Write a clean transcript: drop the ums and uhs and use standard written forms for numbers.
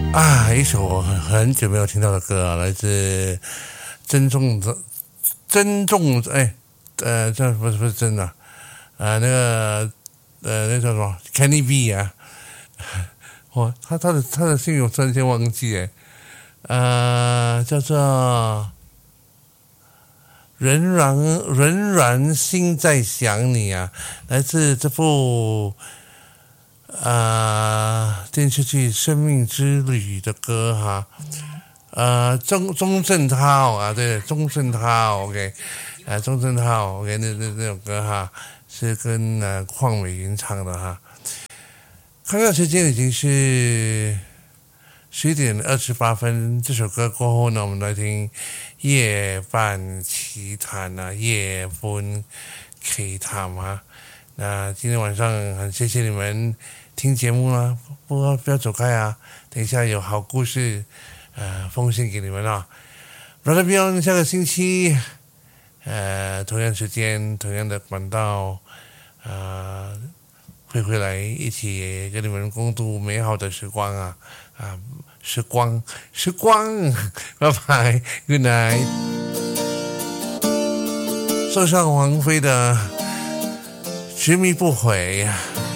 一首很久没有听到的歌啊，来自珍重这不是真的那个那叫什么 Kenny B 啊，他的姓我突然间忘记叫做仍然心在想你啊，来自这部电视剧《生命之旅》的歌哈，钟镇涛啊，对，钟镇涛 ，OK，钟镇涛 ，OK，那首歌哈是跟邝美云唱的哈。看看时间已经是11:28，这首歌过后呢，我们来听夜半奇谈啊，夜半奇谈啊。那今天晚上很谢谢你们听节目啦，不要走开啊！等一下有好故事，奉献给你们啊。Brother Beyond 下个星期，同样时间，同样的管道，会回来一起跟你们共度美好的时光时光，拜拜 ，Good night。送上王菲的。执迷不悔。